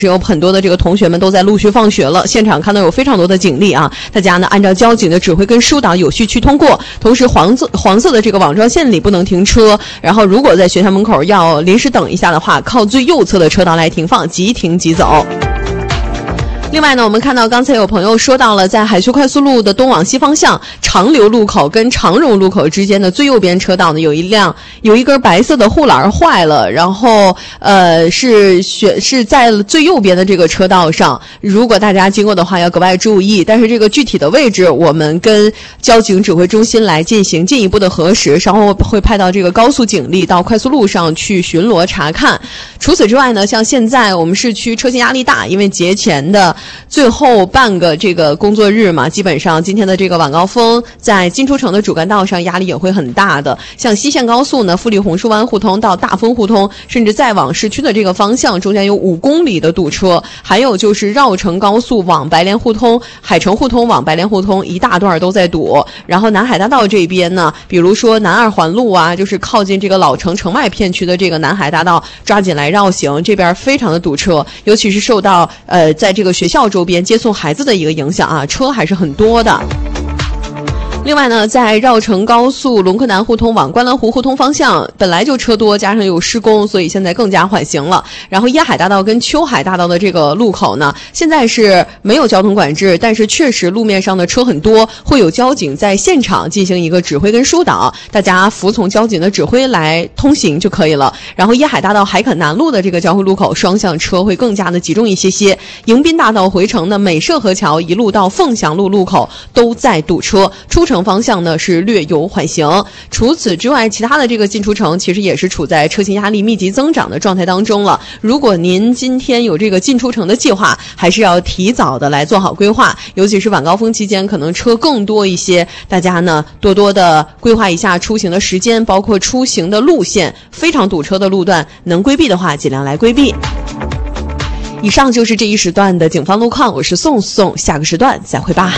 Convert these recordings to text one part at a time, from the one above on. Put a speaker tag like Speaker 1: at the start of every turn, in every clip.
Speaker 1: 只有很多的这个同学们都在陆续放学了，现场看到有非常多的警力啊，大家呢按照交警的指挥跟疏导有序去通过，同时黄色的这个网状线里不能停车，然后如果在学校门口要临时等一下的话，靠最右侧的车道来停放，即停即走。另外呢，我们看到刚才有朋友说到了，在海区快速路的东往西方向长流路口跟长荣路口之间的最右边车道呢，有一根白色的护栏坏了，然后是在最右边的这个车道上，如果大家经过的话要格外注意，但是这个具体的位置我们跟交警指挥中心来进行进一步的核实，稍后会派到这个高速警力到快速路上去巡逻查看。除此之外呢，像现在我们市区车型压力大，因为节前的最后半个这个工作日嘛，基本上今天的这个晚高峰在进出城的主干道上压力也会很大的，像西线高速呢，富力红树湾互通到大丰互通，甚至再往市区的这个方向，中间有5公里的堵车，还有就是绕城高速往白莲互通、海城互通往白莲互通一大段都在堵，然后南海大道这边呢，比如说南二环路啊，就是靠近这个老城城外片区的这个南海大道，抓紧来绕行，这边非常的堵车，尤其是受到在这个学校周边接送孩子的一个影响啊，车还是很多的。另外呢，在绕城高速龙昆南互通往观澜湖互通方向，本来就车多，加上有施工，所以现在更加缓行了。然后椰海大道跟秋海大道的这个路口呢，现在是没有交通管制，但是确实路面上的车很多，会有交警在现场进行一个指挥跟疏导，大家服从交警的指挥来通行就可以了。然后椰海大道海垦南路的这个交汇路口，双向车会更加的集中一些。迎宾大道回程的美涉河桥一路到凤翔路路口都在堵车，出城方向呢是略有缓行。除此之外，其他的这个进出城其实也是处在车型压力密集增长的状态当中了。如果您今天有这个进出城的计划，还是要提早的来做好规划，尤其是晚高峰期间可能车更多一些，大家呢多多的规划一下出行的时间，包括出行的路线，非常堵车的路段能规避的话尽量来规避。以上就是这一时段的警方路况，我是宋，下个时段再会吧。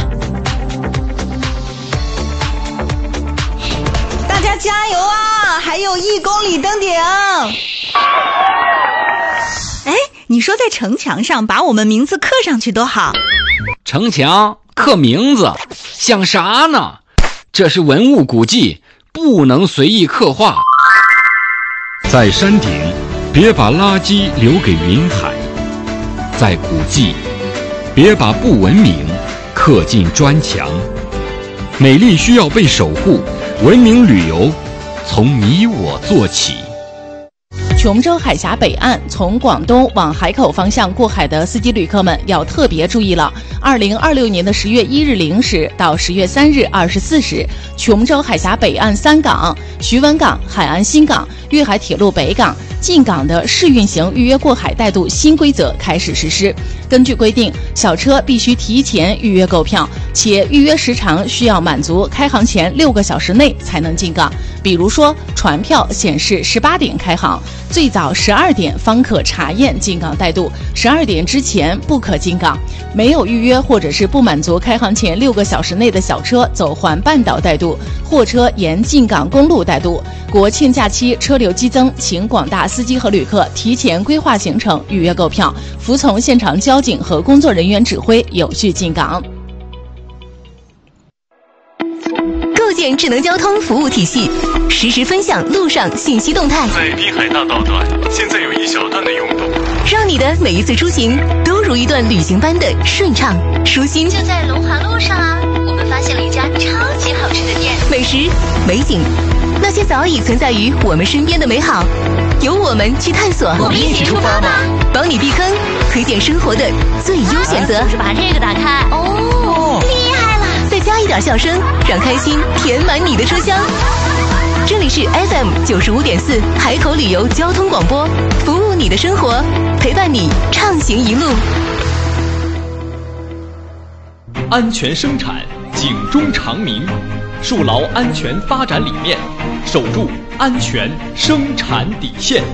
Speaker 2: 大家加油啊，还有1公里登顶。哎，你说在城墙上把我们名字刻上去多好。
Speaker 3: 城墙刻名字想啥呢？这是文物古迹，不能随意刻画。
Speaker 4: 在山顶别把垃圾留给云海，在古迹别把不文明刻进砖墙。美丽需要被守护，文明旅游从你我做起。
Speaker 5: 琼州海峡北岸从广东往海口方向过海的司机旅客们要特别注意了。2026年的10月1日0时到10月3日24时，琼州海峡北岸3港、徐闻港、海安新港、粤海铁路北港进港的试运行预约过海带渡新规则开始实施。根据规定，小车必须提前预约购票，且预约时长需要满足开航前6个小时内才能进港。比如说，船票显示18点开航，最早12点方可查验进港带渡，12点之前不可进港。没有预约或者是不满足开航前6个小时内的小车走环半岛带渡，货车沿进港公路带渡。国庆假期车流激增，请广大司机和旅客提前规划行程，预约购票，服从现场交警和工作人员指挥，有序进港。
Speaker 6: 构建智能交通服务体系，实时分享路上信息动态。
Speaker 7: 在滨海大道段，现在有一小段的拥堵，
Speaker 6: 让你的每一次出行都如一段旅行般的顺畅舒心。
Speaker 8: 就在龙华路上啊，我们发现了一家超级好吃的店，
Speaker 6: 美食、美景，那些早已存在于我们身边的美好，由我们去探索。
Speaker 8: 我们一起出发吧，
Speaker 6: 帮你避坑，推荐生活的最优选择。
Speaker 8: 是不是把这个打开？哦，厉害了！
Speaker 6: 再加一点笑声，让开心填满你的车厢。这里是 FM95.4 海口旅游交通广播，服务你的生活，陪伴你畅行一路。
Speaker 9: 安全生产，警钟长鸣，树牢安全发展理念，守住安全生产底线。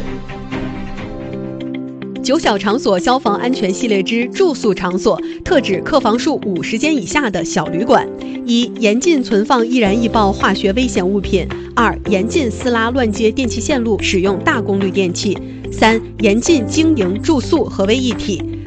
Speaker 1: 9小场所消防安全系列之住宿场所，特指客房数50间以下的小旅馆。1、严禁存放易燃易爆化学危险物品。2、严禁私拉乱接电气线路，使用大功率电器。3、严禁经营住宿合为一体。